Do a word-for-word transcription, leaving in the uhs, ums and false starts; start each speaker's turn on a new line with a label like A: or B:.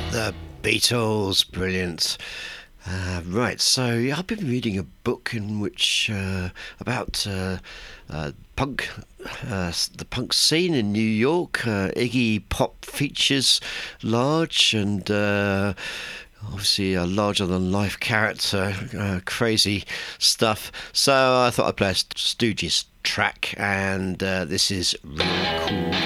A: The Beatles, brilliant. Uh, right, so yeah, I've been reading a book in which uh, about uh, uh, punk, uh, the punk scene in New York. Uh, Iggy Pop features large and uh, obviously a larger than life character, uh, crazy stuff. So I thought I'd play a Stooges track, and uh, this is Real Cool.